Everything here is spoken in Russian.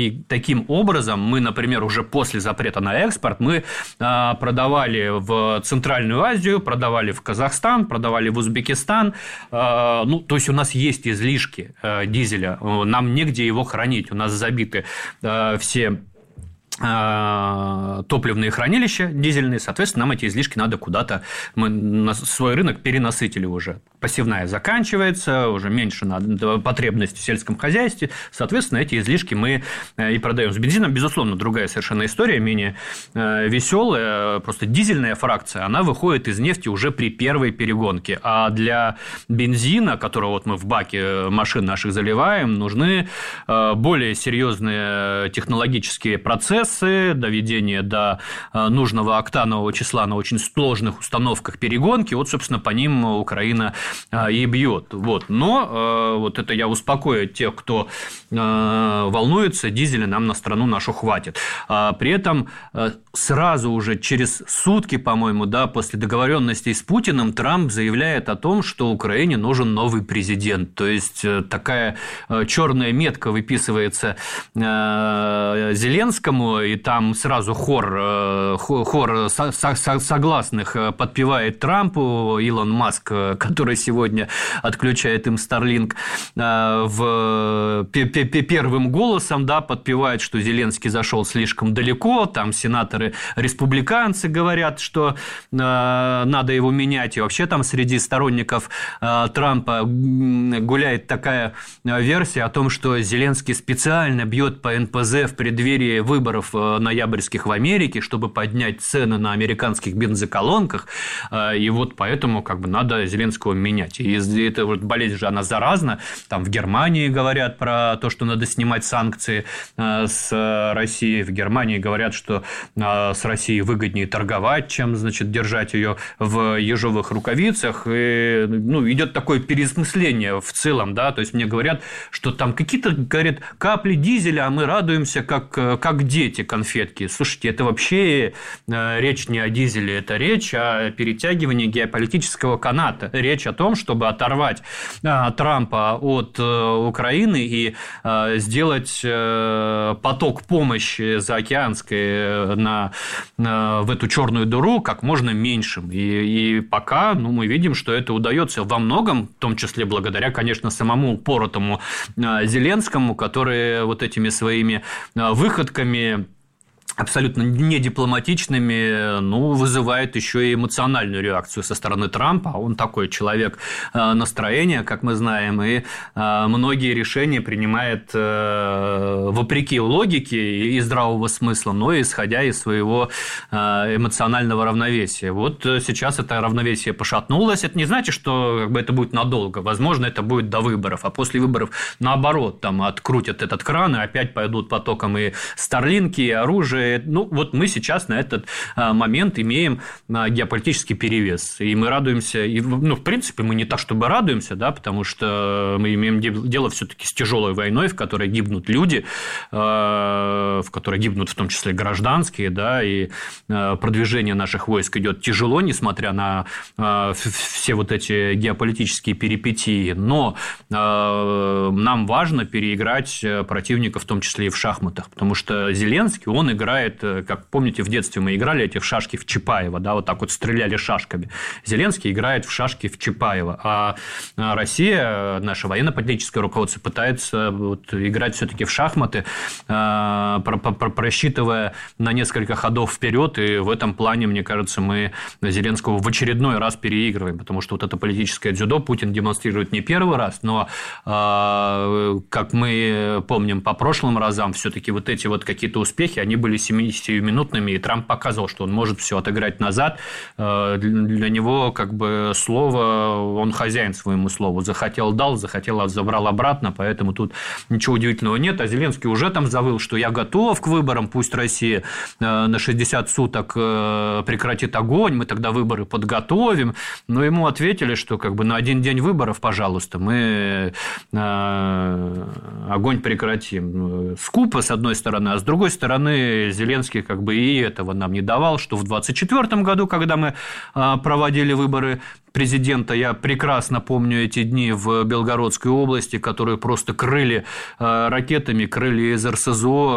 И таким образом мы, например, уже после запрета на экспорт, мы продавали в Центральную Азию, продавали в Казахстан, продавали в Узбекистан. То есть у нас есть излишки дизеля, нам негде его хранить, у нас забиты все топливные хранилища дизельные, соответственно, нам эти излишки надо куда-то, мы на свой рынок перенасытили уже. Посевная заканчивается, уже меньше надо потребности в сельском хозяйстве, соответственно, эти излишки мы и продаем. С бензином, безусловно, другая совершенно история, менее веселая, просто дизельная фракция, она выходит из нефти уже при первой перегонке, а для бензина, которого вот мы в баке машин наших заливаем, нужны более серьезные технологические процессы, доведение до нужного октанового числа на очень сложных установках перегонки. Вот, собственно, по ним Украина и бьет. Вот. Но вот это я успокою тех, кто волнуется, дизеля нам на страну нашу хватит. При этом сразу уже через сутки, по-моему, после договоренностей с Путиным, Трамп заявляет о том, что Украине нужен новый президент. То есть такая черная метка выписывается Зеленскому, и там сразу хор согласных подпевает Трампу. Илон Маск, который сегодня отключает им Starlink, первым голосом подпевает, что Зеленский зашел слишком далеко, там сенаторы-республиканцы говорят, что надо его менять, и вообще там среди сторонников Трампа гуляет такая версия о том, что Зеленский специально бьет по НПЗ в преддверии выборов ноябрьских в Америке, чтобы поднять цены на американских бензоколонках, и вот поэтому надо Зеленского менять. И эта вот болезнь же, она заразна, там в Германии говорят про то, что надо снимать санкции с России, в Германии говорят, что с Россией выгоднее торговать, чем, держать ее в ежовых рукавицах, и идет такое переосмысление в целом, то есть мне говорят, что там какие-то, говорят, капли дизеля, а мы радуемся, как дети конфетки. Слушайте, это вообще речь не о дизеле, это речь о перетягивании геополитического каната, речь о том, чтобы оторвать Трампа от Украины и сделать поток помощи заокеанской в эту черную дыру как можно меньшим. И пока мы видим, что это удается во многом, в том числе благодаря, конечно, самому упоротому Зеленскому, который вот этими своими выходками абсолютно недипломатичными, вызывает еще и эмоциональную реакцию со стороны Трампа. Он такой человек настроения, как мы знаем, и многие решения принимает вопреки логике и здравого смысла, но исходя из своего эмоционального равновесия. Вот сейчас это равновесие пошатнулось. Это не значит, что это будет надолго. Возможно, это будет до выборов, а после выборов, наоборот, там открутят этот кран, и опять пойдут потоком и старлинки, и оружие. Вот мы сейчас на этот момент имеем геополитический перевес, и мы радуемся, и, в принципе, мы не так, чтобы радуемся, потому что мы имеем дело все-таки с тяжелой войной, в которой гибнут люди, в которой гибнут в том числе гражданские, и продвижение наших войск идет тяжело, несмотря на все вот эти геополитические перипетии, но нам важно переиграть противника, в том числе и в шахматах, потому что Зеленский, он играет, как помните, в детстве мы играли эти в шашки в Чапаева, вот так вот стреляли шашками. Зеленский играет в шашки в Чапаева, а Россия, наше военно-политическое руководство, пытается играть все-таки в шахматы, просчитывая на несколько ходов вперед, и в этом плане, мне кажется, мы Зеленского в очередной раз переигрываем, потому что вот это политическое дзюдо Путин демонстрирует не первый раз, но, как мы помним по прошлым разам, все-таки вот эти вот какие-то успехи, они были 70-минутными, и Трамп показывал, что он может все отыграть назад. Для него слово, он хозяин своему слову. Захотел – дал, захотел – забрал обратно, поэтому тут ничего удивительного нет. А Зеленский уже там завыл, что я готов к выборам, пусть Россия на 60 суток прекратит огонь, мы тогда выборы подготовим. Но ему ответили, что на один день выборов, пожалуйста, мы огонь прекратим. Скупо, с одной стороны, а с другой стороны, Зеленский и этого нам не давал, что в 2024 году, когда мы проводили выборы президента, я прекрасно помню эти дни в Белгородской области, которые просто крыли ракетами, крыли из РСЗО